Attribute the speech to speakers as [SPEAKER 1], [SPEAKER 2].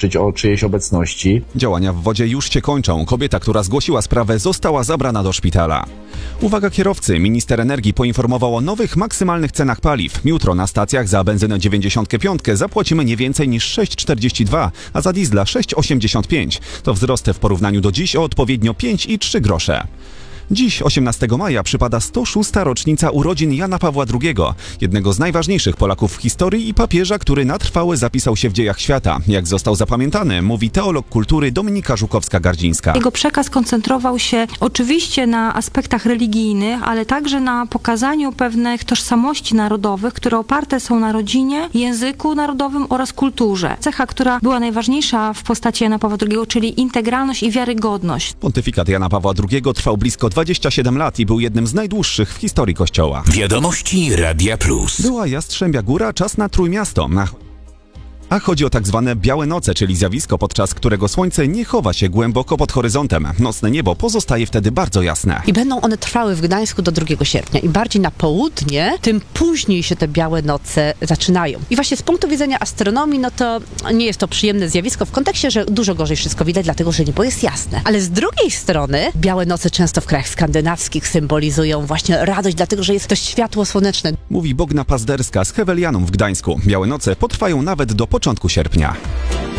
[SPEAKER 1] świadczyć o czyjejś obecności.
[SPEAKER 2] Działania w wodzie już się kończą. Kobieta, która zgłosiła sprawę, została zabrana do szpitala. Uwaga kierowcy, minister energii poinformował o nowych maksymalnych cenach paliw. Jutro na stacjach za benzynę 95 zapłacimy nie więcej niż 6,42, a za diesla 6,85. To wzrost w porównaniu do dziś o odpowiednio 5 i 3 grosze. Dziś, 18 maja, przypada 106. rocznica urodzin Jana Pawła II, jednego z najważniejszych Polaków w historii i papieża, który na trwałe zapisał się w dziejach świata. Jak został zapamiętany, mówi teolog kultury Dominika Żukowska-Gardzińska.
[SPEAKER 3] Jego przekaz koncentrował się oczywiście na aspektach religijnych, ale także na pokazaniu pewnych tożsamości narodowych, które oparte są na rodzinie, języku narodowym oraz kulturze. Cecha, która była najważniejsza w postaci Jana Pawła II, czyli integralność i wiarygodność.
[SPEAKER 2] Pontyfikat Jana Pawła II trwał blisko 27 lat i był jednym z najdłuższych w historii Kościoła.
[SPEAKER 4] Wiadomości Radia Plus.
[SPEAKER 2] Była Jastrzębia Góra, czas na Trójmiasto. A chodzi o tak zwane białe noce, czyli zjawisko, podczas którego słońce nie chowa się głęboko pod horyzontem. Nocne niebo pozostaje wtedy bardzo jasne.
[SPEAKER 5] I będą one trwały w Gdańsku do 2 sierpnia. Im bardziej na południe, tym później się te białe noce zaczynają. I właśnie z punktu widzenia astronomii, no to nie jest to przyjemne zjawisko w kontekście, że dużo gorzej wszystko widać, dlatego że niebo jest jasne. Ale z drugiej strony białe noce często w krajach skandynawskich symbolizują właśnie radość, dlatego że jest to światło słoneczne.
[SPEAKER 2] Mówi Bogna Pazderska z Hewelianum w Gdańsku. Białe noce potrwają nawet do początku sierpnia.